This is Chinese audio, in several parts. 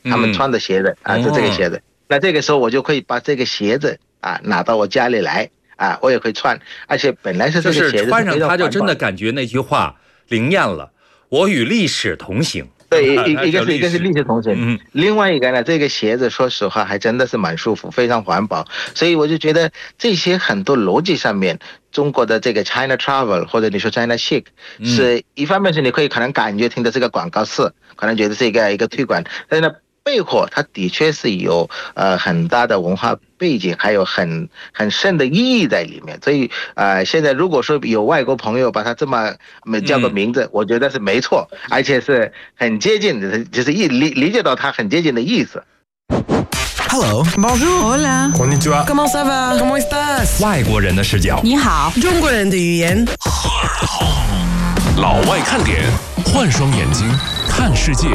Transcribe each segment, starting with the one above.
他们穿的鞋子就这个鞋子。那这个时候我就可以把这个鞋子拿到我家里来我也会穿，而且本来是这个鞋子就是穿上它就真的感觉那句话灵验了，我与历史同行。 对，一个是历史同行，另外一个呢，这个鞋子说实话还真的是蛮舒服，非常环保，所以我就觉得这些很多逻辑上面，中国的这个 China Travel 或者你说 China Chic 是一方面是你可以可能感觉听的这个广告词，可能觉得是一个推广，但是呢背后它的确是有很大的文化背景，还有很深的意义在里面。所以现在如果说有外国朋友把它这么叫个名字，我觉得是没错，而且是很接近的，就是理解到它很接近的意思。 Hello, bonjour, hola, konnichiwa. ¿Cómo ça va? ¿Cómo estás? 外国人的视角， 你好，中国人的语言。 老外看点，换双眼睛看世界。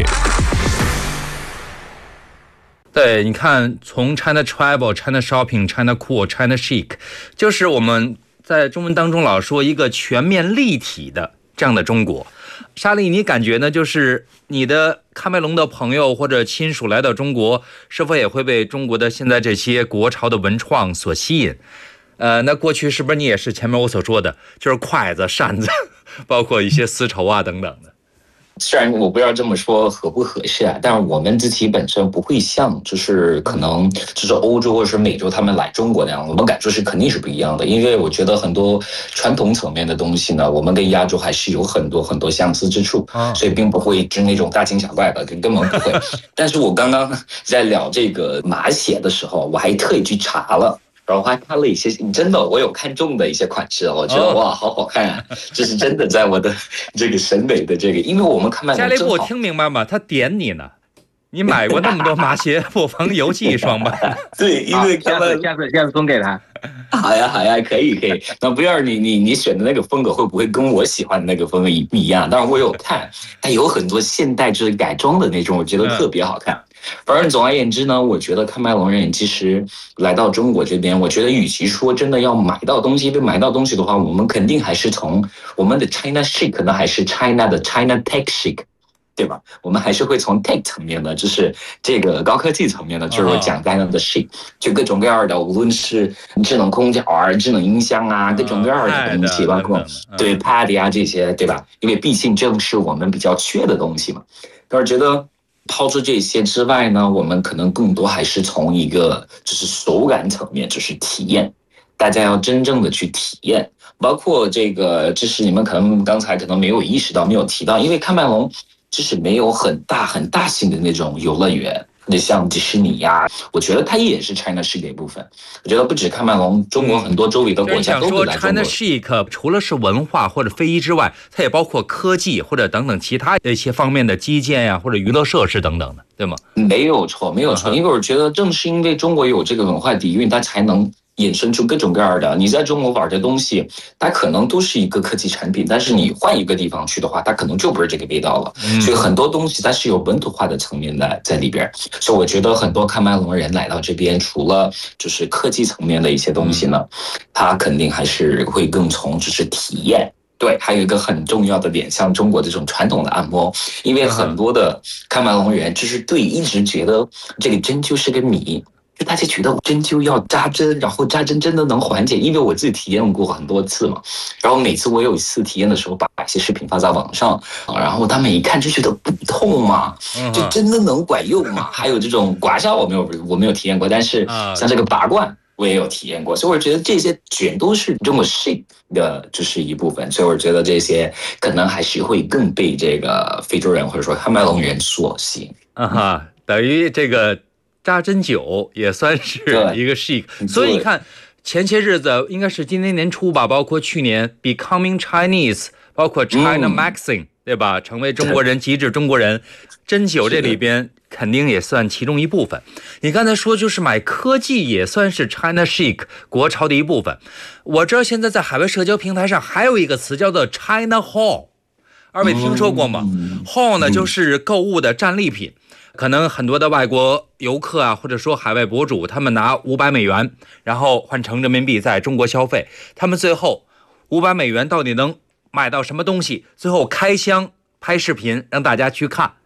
对，你看，从 China Travel、China Shopping、China Cool、China Chic， 就是我们在中文当中老说一个全面立体的这样的中国。莎莉，你感觉呢？就是你的喀麦隆的朋友或者亲属来到中国，是否也会被中国的现在这些国潮的文创所吸引？那过去是不是你也是前面我所说的，就是筷子、扇子，包括一些丝绸等等的？ 虽然我不知道这么说合不合适但是我们自己本身不会像就是可能就是欧洲或者是美洲他们来中国那样，我们感受是肯定是不一样的。因为我觉得很多传统层面的东西呢，我们跟亚洲还是有很多相似之处，所以并不会是那种大惊小怪的，根本不会。但是我刚刚在聊这个马鞋的时候，我还特意去查了。然后还看了一些，真的我有看中的一些款式，我觉得哇，好好看啊！这是真的在我的这个审美的这个，因为我们看麦夏雷，我听明白吗？他点你呢，你买过那么多麻鞋，不妨邮寄一双吧。 对，因为下次送给他。 好呀，可以。那不要你选的那个风格会不会跟我喜欢的那个风格不一样？当然我有看，它有很多现代就是改装的那种，我觉得特别好看。反正总而言之呢，我觉得喀麦隆人其实来到中国这边，我觉得与其说真的要买到东西，买到东西的话，我们肯定还是从我们的 China Chic 呢，还是 China 的 China Tech Chic， 对吧？我们还是会从 Tech 层面的，就是这个高科技层面的，就是讲 China 的 Chic， 就各种各样的，无论是智能空调智能音箱各种各样的东西，包括对 Pad 这些，对吧？因为毕竟这是我们比较缺的东西嘛。但是觉得抛出这些之外呢，我们可能更多还是从一个就是手感层面，就是体验，大家要真正的去体验，包括这个，就是你们可能刚才可能没有意识到，没有提到，因为喀麦隆就是没有很大型的那种游乐园。那像迪士尼我觉得它也是 China Chic 的一部分。我觉得不止喀麦隆，中国很多周围的国家都会来中国。 China Chic 除了是文化或者非遗之外，它也包括科技或者等等其他一些方面的基建或者娱乐设施等等的，对吗？ 没有错。因为我觉得正是因为中国有这个文化底蕴，它才能衍生出各种各样的，你在中国玩的东西，它可能都是一个科技产品，但是你换一个地方去的话，它可能就不是这个味道了。所以很多东西它是有本土化的层面在里边。所以我觉得很多喀麦隆人来到这边，除了就是科技层面的一些东西呢，他肯定还是会更从就是体验。对，还有一个很重要的点，像中国这种传统的按摩，因为很多的喀麦隆人就是一直觉得这个针灸是个谜。就大家觉得针灸要扎针，然后扎针真的能缓解，因为我自己体验过很多次嘛。然后每次我有一次体验的时候，把一些视频发在网上，然后他们一看就觉得不痛嘛，就真的能管用嘛。还有这种刮痧我没有体验过，但是像这个拔罐我也有体验过，所以我觉得这些全都是中国 Chic 的就是一部分。所以我觉得这些可能还是会更被这个非洲人或者说喀麦隆人所吸引。 等于这个扎针灸也算是一个 chic， 所以你看前些日子应该是今年年初吧，包括去年 Becoming Chinese， 包括 China Magazine， 对吧？成为中国人，极致中国人，针灸这里边肯定也算其中一部分。你刚才说就是买科技也算是 China Chic 国潮的一部分。我知道现在在海外社交平台上还有一个词叫做 China Hall， 二位听说过吗？Hall 呢就是购物的战利品。可能很多的外国游客或者说海外博主，他们拿500美元，然后换成人民币在中国消费，他们最后500美元到底能买到什么东西？最后开箱拍视频让大家去看。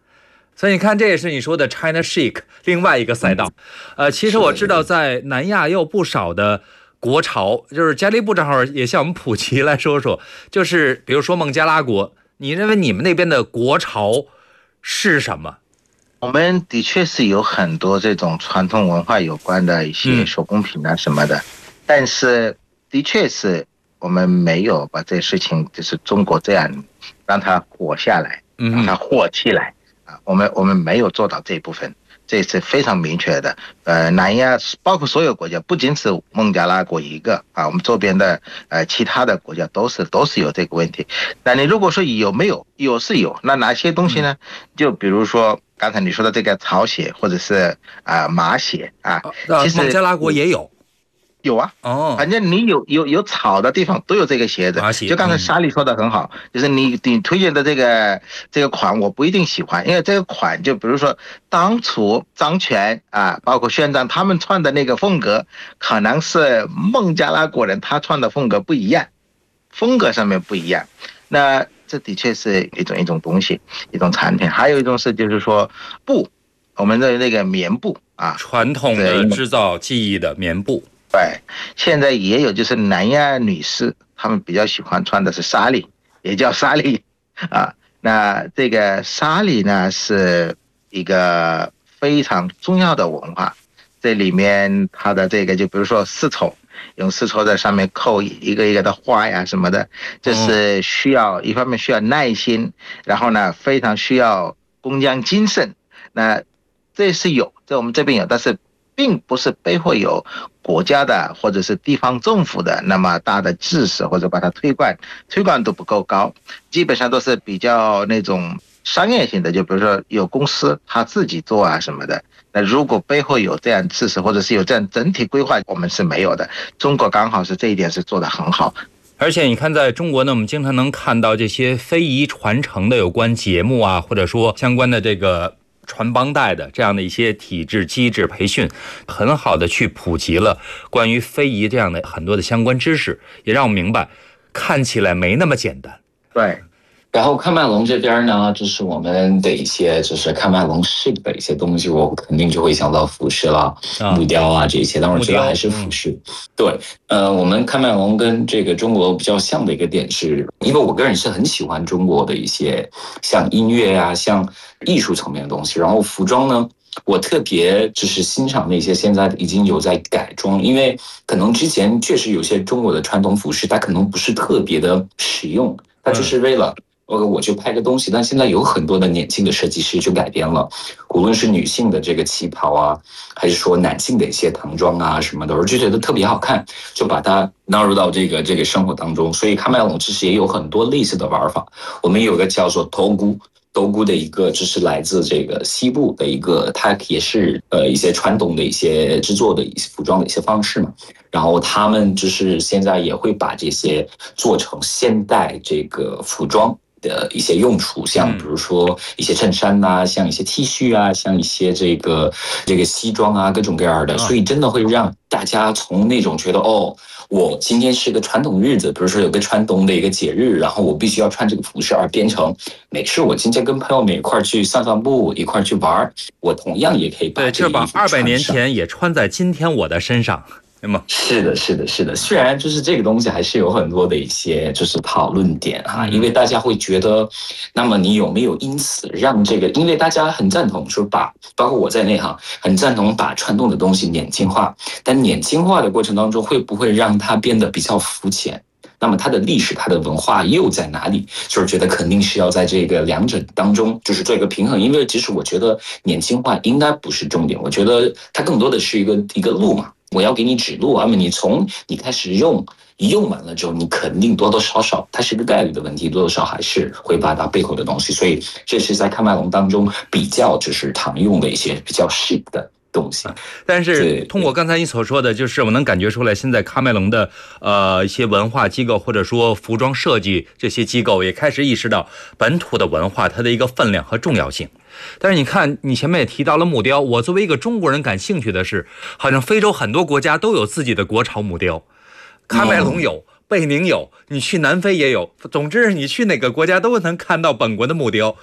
所以你看，这也是你说的 China Chic 另外一个赛道。其实我知道在南亚也有不少的国潮，就是嘉利部正好也向我们普及来说说，就是比如说孟加拉国，你认为你们那边的国潮是什么？ 我们的确是有很多这种传统文化有关的一些手工品啊什么的，但是的确是我们没有把这事情就是中国这样让它火下来，让它火起来啊，我们没有做到这一部分，这是非常明确的。南亚包括所有国家，不仅是孟加拉国一个啊，我们周边的其他的国家都是有这个问题。那你如果说有没有，有是有，那哪些东西呢？就比如说刚才你说的这个草鞋或者是麻鞋啊， 其实孟加拉国也有。 有啊，反正你有草的地方都有这个鞋子。就刚才莎莉说的很好，就是你推荐的这个款我不一定喜欢，因为这个款就比如说当初张全啊，包括宣章他们穿的那个风格，可能是孟加拉国人他穿的风格不一样，风格上面不一样。那这的确是一种东西，一种产品。还有一种是就是说布，我们的那个棉布啊， 传统的制造技艺的棉布。 对，现在也有，就是南亚女士，她们比较喜欢穿的是纱丽，也叫纱丽啊。那这个纱丽呢，是一个非常重要的文化。这里面它的这个，就比如说丝绸，用丝绸在上面扣一个一个的花呀什么的，这是需要一方面需要耐心，然后呢非常需要工匠精神。那这是有，在我们这边有，但是并不是背后有国家的或者是地方政府的那么大的支持，或者把它推广度不够高，基本上都是比较那种商业性的，就比如说有公司他自己做啊什么的。那如果背后有这样支持，或者是有这样整体规划，我们是没有的。中国刚好是这一点是做得很好。 而且你看，在中国呢，我们经常能看到这些非遗传承的有关节目啊，或者说相关的这个传帮带的这样的一些体制机制培训，很好的去普及了关于非遗这样的很多的相关知识，也让我明白看起来没那么简单。 对。 然后喀麦隆这边呢，就是我们的一些就是喀麦隆式的一些东西，我肯定就会想到服饰了，木雕啊这些，但我觉得还是服饰。对，我们喀麦隆跟这个中国比较像的一个点是，因为我个人是很喜欢中国的一些像音乐啊，像艺术层面的东西，然后服装呢，我特别就是欣赏那些现在已经有在改装，因为可能之前确实有些中国的传统服饰，它可能不是特别的实用，它就是为了我就拍个东西，但现在有很多的年轻的设计师就改编了，无论是女性的这个旗袍啊，还是说男性的一些唐装啊什么的，我就觉得特别好看，就把它纳入到这个生活当中。所以喀麦隆其实也有很多类似的玩法。我们有个叫做头菇的一个，就是来自这个西部的一个，它也是一些传统的一些制作的一些服装的一些方式嘛。然后他们就是现在也会把这些做成现代这个服装的一些用处，像比如说一些衬衫啊，像一些 T 恤啊，像一些这个西装啊，各种各样的，所以真的会让大家从那种觉得我今天是个传统日子，比如说有个传统的一个节日，然后我必须要穿这个服饰，而变成没事，我今天跟朋友们一块去散步，一块去玩，我同样也可以把这个衣服穿上。 对，就把200年前也穿在今天我的身上。 是的，虽然就是这个东西还是有很多的一些就是讨论点哈，因为大家会觉得，那么你有没有因此让这个，因为大家很赞同说包括我在内哈，很赞同把传统的东西年轻化，但年轻化的过程当中会不会让它变得比较肤浅？那么它的历史、它的文化又在哪里？就是觉得肯定是要在这个两者当中，就是做一个平衡。因为其实我觉得年轻化应该不是重点，我觉得它更多的是一个路嘛。我要给你指路，那么你从你开始用完了之后，你肯定多多少少，它是个概率的问题，多多少还是会把它背后的东西。所以这是在喀麦隆当中比较就是常用的一些比较chic的东西。 但是通过刚才你所说的，就是我能感觉出来，现在喀麦隆的一些文化机构或者说服装设计这些机构也开始意识到本土的文化它的一个分量和重要性。但是你看，你前面也提到了木雕，我作为一个中国人感兴趣的是，好像非洲很多国家都有自己的国潮木雕，喀麦隆有，贝宁有，你去南非也有，总之你去哪个国家都能看到本国的木雕。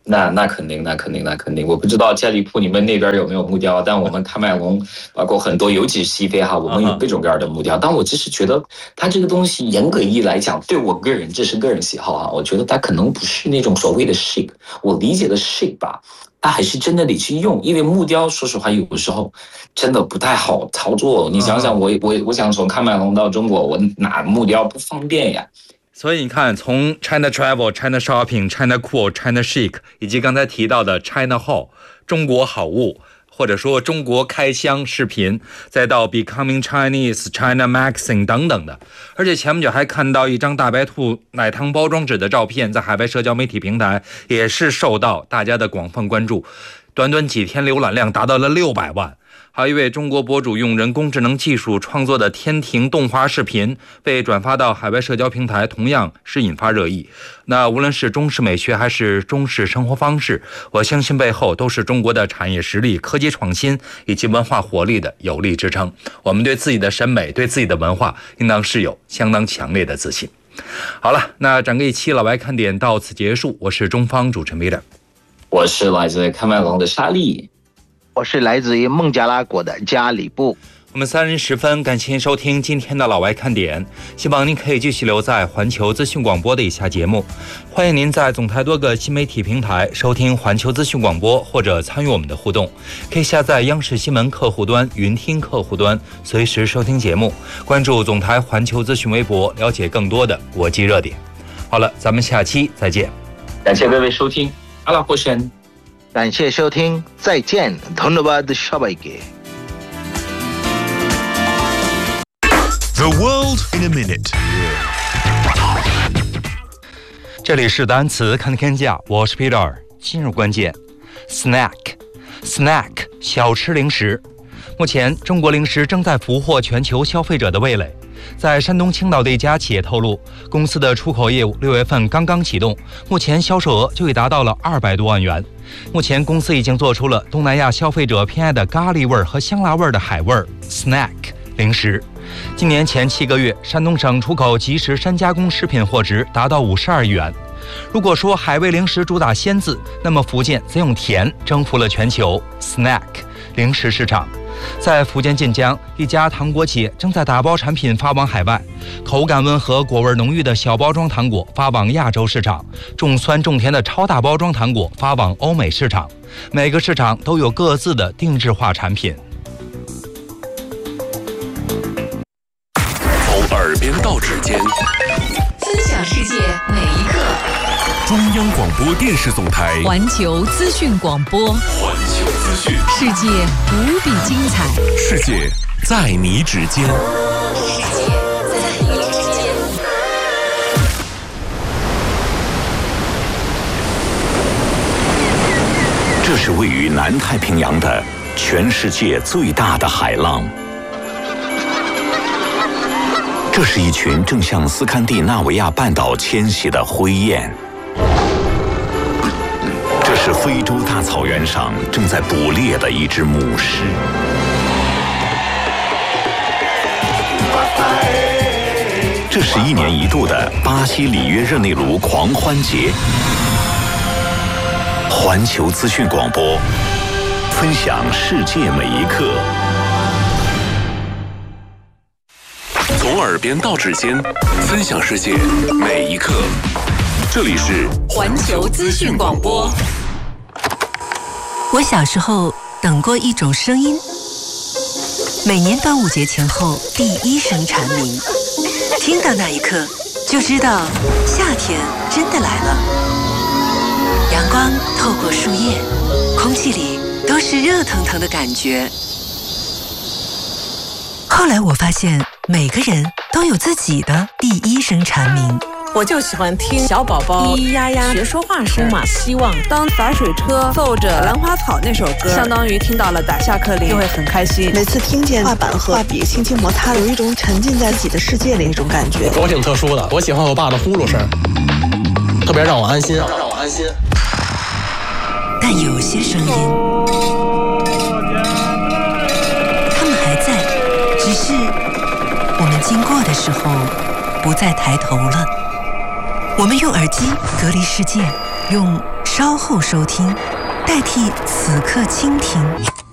那肯定，我不知道加利铺你们那边有没有木雕，但我们喀麦隆包括很多，尤其是西非哈，我们有各种各样的木雕。但我只是觉得它这个东西严格意义来讲，对我个人这是个人喜好哈，我觉得它可能不是那种所谓的 chic， 我理解的 chic 吧，它还是真的得去用，因为木雕说实话有的时候真的不太好操作。你想想，我想从喀麦隆到中国，我拿木雕不方便呀。 所以你看，从 China Travel、China Shopping、China Cool、China Chic， 以及刚才提到的 China Hall 中国好物，或者说中国开箱视频，再到 Becoming Chinese、China Magazine 等等的。而且前不久还看到一张大白兔奶糖包装纸的照片，在海外社交媒体平台也是受到大家的广泛关注，短短几天浏览量达到了600万。还有一位中国博主用人工智能技术创作的天庭动画视频被转发到海外社交平台，同样是引发热议。那无论是中式美学还是中式生活方式，我相信背后都是中国的产业实力、科技创新以及文化活力的有力支撑。我们对自己的审美、对自己的文化应当是有相当强烈的自信。好了，那整个一期老外看点到此结束，我是中方主持人 Peter， 我是来自喀麦隆的沙利， 我是来自于孟加拉国的加里布。 我们3人十分感谢收听今天的老外看点，希望您可以继续留在环球资讯广播的以下节目。欢迎您在总台多个新媒体平台收听环球资讯广播，或者参与我们的互动，可以下载央视新闻客户端、云听客户端，随时收听节目。关注总台环球资讯微博，了解更多的国际热点。好了，咱们下期再见。 感谢各位收听，阿拉伯神。 感谢收听，再见。धन्यवाद सबाइके。 The world in a minute。 这里是单词看天下，我是 Peter。今日关键 snack 小吃零食。目前中国零食正在俘获全球消费者的味蕾。在山东青岛的一家企业透露，公司的出口业务6月份刚刚启动，目前销售额就已达到了200多万元。目前公司已经做出了东南亚消费者偏爱的咖喱味和香辣味的海味 snack 零食。今年前7个月，山东省出口即食山加工食品货值达到52亿元。如果说海味零食主打鲜字，那么福建则用甜征服了全球 snack 零食市场。在福建晋江，一家糖果企业正在打包产品发往海外，口感温和、果味浓郁的小包装糖果发往亚洲市场，重酸重甜的超大包装糖果发往欧美市场。每个市场都有各自的定制化产品。 从耳边到指尖， 分享世界每一刻。 中央广播电视总台环球资讯广播， 环球资讯， 世界无比精彩， 世界在你指尖。 世界在你指尖。 这是位于南太平洋的全世界最大的海浪。这是一群正向斯堪的纳维亚半岛迁徙的灰雁。这是非洲大草原上正在捕猎的一只母狮。这是1年1度的巴西里约热内卢狂欢节。环球资讯广播，分享世界每一刻。 从耳边到指尖，分享世界每一刻。这里是环球资讯广播。 我小时候等过一种声音，每年端午节前后第一声蝉鸣，听到那一刻就知道夏天真的来了。阳光透过树叶，空气里都是热腾腾的感觉。后来我发现，每个人都有自己的第一声蝉鸣。 我就喜欢听小宝宝咿咿呀呀学说话声，充满希望。当洒水车奏着《兰花草》那首歌，相当于听到了打下课铃，就会很开心。 每次听见画板和画笔轻轻摩擦，有一种沉浸在自己的世界里那种感觉。 我挺特殊的，我喜欢我爸的呼噜声，特别让我安心。 但有些声音，他们还在，只是我们经过的时候不再抬头了。我们用耳机隔离世界，用稍后收听，代替此刻倾听。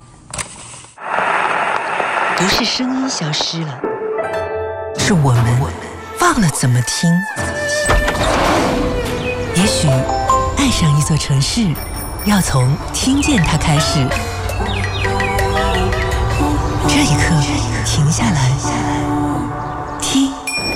不是声音消失了，是我们忘了怎么听。也许爱上一座城市，要从听见它开始。这一刻，停下来，听。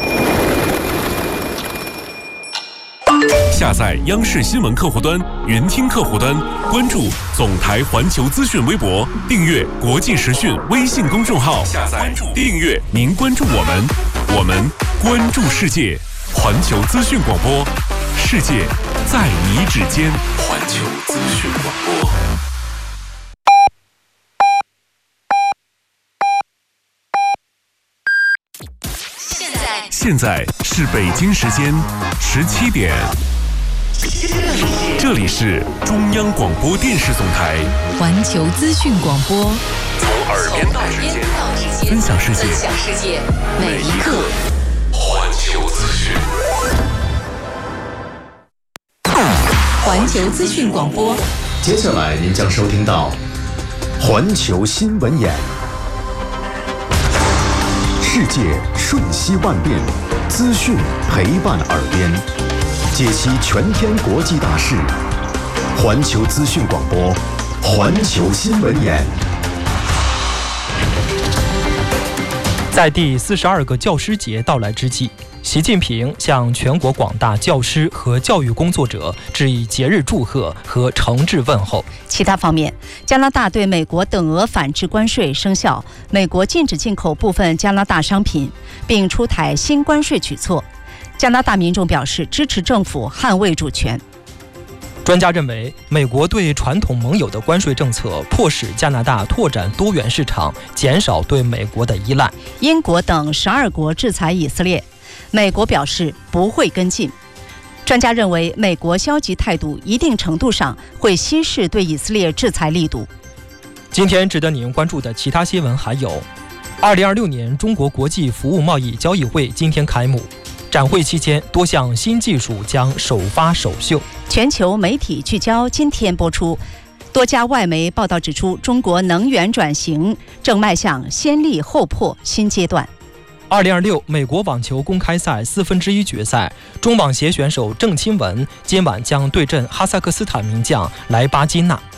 下载央视新闻客户端、云听客户端，关注总台环球资讯微博，订阅国际时讯微信公众号。下载、订阅，您关注我们，我们关注世界。环球资讯广播，世界在你指尖。环球资讯广播。现在是北京时间17点。这里是中央广播电视总台环球资讯广播， 从耳边到指尖，分享世界，每一刻。环球资讯， 环球资讯广播。 接下来您将收听到环球新闻眼。世界瞬息万变，资讯陪伴耳边，解析全天国际大事。环球资讯广播，环球新闻眼。 在第42个教师节到来之际，习近平向全国广大教师和教育工作者致以节日祝贺和诚挚问候。 其他方面，加拿大对美国等额反制关税生效，美国禁止进口部分加拿大商品，并出台新关税举措。加拿大民众表示支持政府捍卫主权。 专家认为，美国对传统盟友的关税政策迫使加拿大拓展多元市场，减少对美国的依赖。 英国等12国制裁以色列，美国表示不会跟进。专家认为，美国消极态度一定程度上会稀释对以色列制裁力度。 今天值得您关注的其他新闻还有：2026年中国国际服务贸易交易会今天开幕，展会期间多项新技术将首发首秀。 全球媒体聚焦今天播出，多家外媒报道指出，中国能源转型正迈向先立后破新阶段。 2026美国网球公开赛1/4决赛，中网协选手郑钦文今晚将对阵哈萨克斯坦名将莱巴金娜。